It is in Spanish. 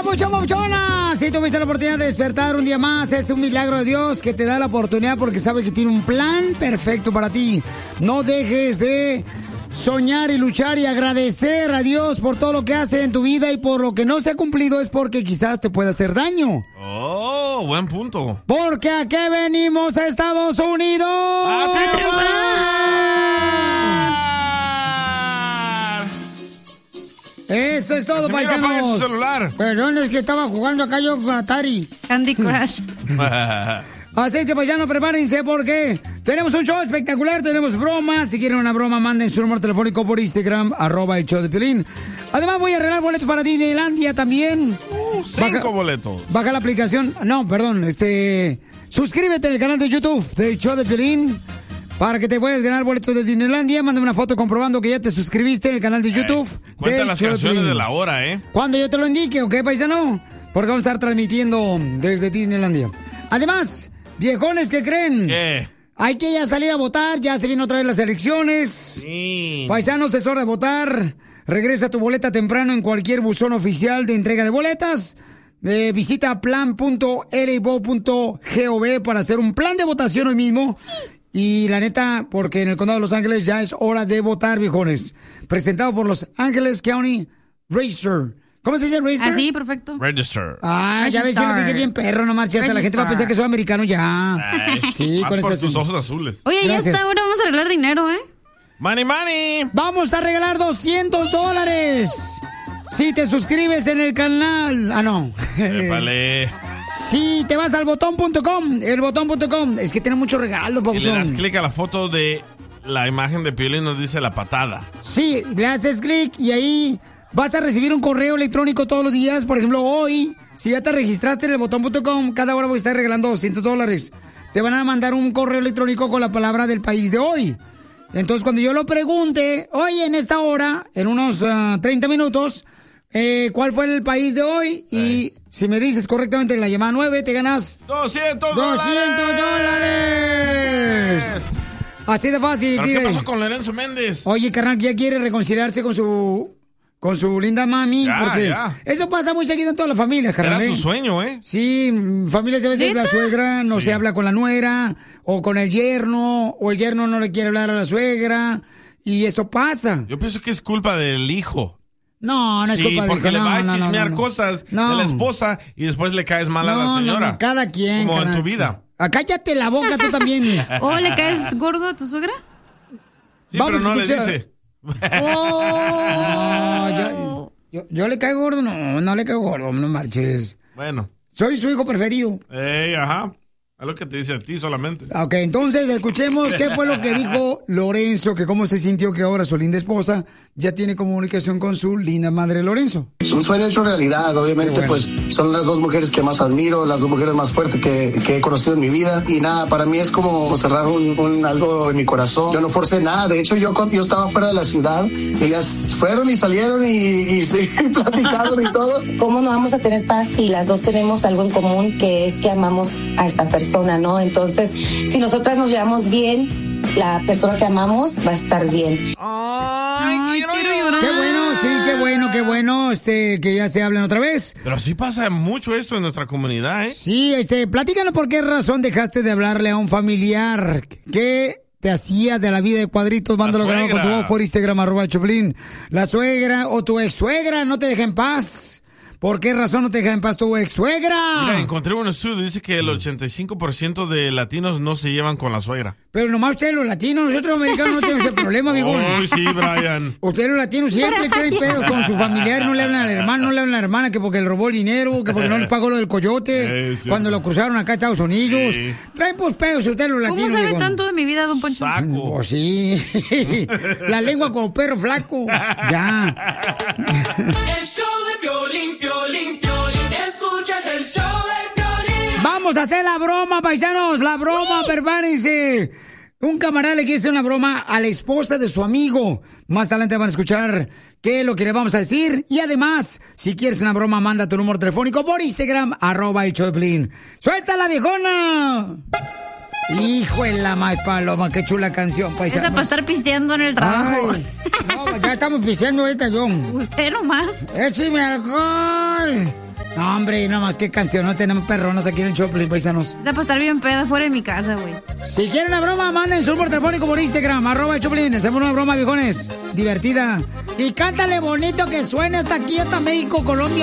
papuchón, papuchona! Si tuviste la oportunidad de despertar un día más, es un milagro de Dios que te da la oportunidad porque sabe que tiene un plan perfecto para ti. No dejes de soñar y luchar y agradecer a Dios por todo lo que hace en tu vida y por lo que no se ha cumplido es porque quizás te pueda hacer daño. Oh, buen punto. Porque ¿a qué venimos a Estados Unidos? ¡A triunfar! Eso es todo, paisanos. Apague su celular. Perdón, es que estaba jugando acá yo con Atari. Candy Crush. Así que, paisanos, prepárense porque tenemos un show espectacular, tenemos bromas. Si quieren una broma, manden su número telefónico por Instagram, @el show de Piolín. Además, voy a arreglar boletos para Disneylandia también. 5 boletos. Baja la aplicación. No, perdón, suscríbete al canal de YouTube del show de Piolín para que te puedas ganar boletos de Disneylandia. Mándame una foto comprobando que ya te suscribiste en el canal de YouTube. Cuenta las canciones de la hora, Cuando yo te lo indique, ¿ok, paisano? Porque vamos a estar transmitiendo desde Disneylandia. Además, viejones, ¿qué creen? ¿Qué? Hay que ya salir a votar, ya se vienen otra vez las elecciones. Sí. Paisanos, es hora de votar. Regresa tu boleta temprano en cualquier buzón oficial de entrega de boletas. Visita plan.lvo.gov para hacer un plan de votación hoy mismo. Y la neta, porque en el condado de Los Ángeles ya es hora de votar, viejones. Presentado por Los Ángeles County Register. ¿Cómo se dice Register? Así, perfecto. Register. Ah, ya ves, ya lo dije bien perro, no marches. Hasta la gente va a pensar que soy americano ya. Ay, Sí, con por esas tus ojos azules. Oye, Gracias. ya está, ahora vamos a arreglar dinero, ¿eh? Money, money. Vamos a regalar $200 si te suscribes en el canal. Ah, no. Épale. Si te vas al botón.com, el botón.com. Es que tiene muchos regalos, Y le das papuchón. clic a la foto de la imagen de Piolín, nos dice la patada. Sí, le haces clic y ahí vas a recibir un correo electrónico todos los días. Por ejemplo, hoy, si ya te registraste en el botón.com, cada hora voy a estar regalando $200. Te van a mandar un correo electrónico con la palabra del país de hoy. Entonces, cuando yo lo pregunte, oye, en esta hora, en unos 30 minutos, ¿cuál fue el país de hoy? Y si me dices correctamente en la llamada 9, te ganas ¡$200! $200. Así de fácil. ¿Pero qué dile. pasó con Lorenzo Méndez? Oye, carnal, ya quiere reconciliarse con su linda mami, Ya, porque ya. eso pasa muy seguido en todas las familias, carnal. Era su sueño, Sí, familias a veces la suegra no se habla con la nuera, o con el yerno, o el yerno no le quiere hablar a la suegra, y eso pasa. Yo pienso que es culpa del hijo. No, no es culpa de porque le no, va a no, no, chismear no. cosas No. de la esposa y después le caes mal a la señora. No, cada quien, Como en carnal. tu vida. Cállate la boca tú también. ¿O le caes gordo a tu suegra? Sí, Vamos pero no a le escuchar. dice. Yo le caigo gordo, no le caigo gordo, no marches. Bueno. Soy su hijo preferido. Ajá. Es lo que te dice a ti solamente. Ok, entonces escuchemos qué fue lo que dijo Lorenzo, que cómo se sintió que ahora su linda esposa ya tiene comunicación con su linda madre Lorenzo. Es un sueño hecho realidad, obviamente, pues son las dos mujeres que más admiro, las dos mujeres más fuertes que he conocido en mi vida. Y nada, para mí es como cerrar algo en mi corazón. Yo no forcé nada, de hecho yo estaba fuera de la ciudad, ellas fueron y salieron y platicaron y todo. ¿Cómo no vamos a tener paz si las dos tenemos algo en común, que es que amamos a esta persona, ¿no? Entonces, si nosotras nos llevamos bien, la persona que amamos va a estar bien. Ay, quiero llorar. Qué bueno, sí, qué bueno, que ya se hablen otra vez. Pero sí pasa mucho esto en nuestra comunidad, ¿eh? Sí, platícanos por qué razón dejaste de hablarle a un familiar. ¿Qué te hacía de la vida de cuadritos? Mándalo grabado con tu voz por Instagram, @Choplin. La suegra o tu ex suegra no te deja en paz. ¿Por qué razón no te deja en paz tu ex suegra? Mira, encontré un estudio, dice que el 85% de latinos no se llevan con la suegra. Pero nomás ustedes los latinos, nosotros los americanos no tenemos ese problema, amigo. Uy, sí, Brian. Ustedes los latinos siempre tienen pedos con su familiar, no le hablan al hermano, no le hablan a la hermana, que porque le robó el dinero, que porque no les pagó lo del coyote, cuando lo cruzaron acá a Estados Unidos. Sí. Traen pues pedos ustedes los latinos. ¿Cómo sabe digo. tanto de mi vida, don Poncho? Saco. Pues sí. La lengua como perro flaco. Ya. El show de Piolín, Piolín, Piolín. Escuchas el show de Piolín. Vamos a hacer la broma, paisanos. La broma, prepárense. Un camarada le quiere hacer una broma a la esposa de su amigo. Más adelante van a escuchar qué es lo que le vamos a decir. Y además, si quieres una broma, manda tu número telefónico por Instagram, @elchoplin. ¡Suelta la viejona! Hijo de la más paloma, qué chula canción, paisanos. Esa para estar pisteando en el trabajo. Ay, no, ya estamos pisteando ahorita, John. Usted nomás. ¡Écheme alcohol! No, hombre, nada más que canción, no tenemos perronas aquí en el Choplin, paisanos. Es para estar bien peda fuera de mi casa, güey. Si quieren una broma, manden su número telefónico por Instagram, @Choplin. Hacemos una broma, viejones, divertida. Y cántale bonito que suene hasta aquí, hasta México, Colombia.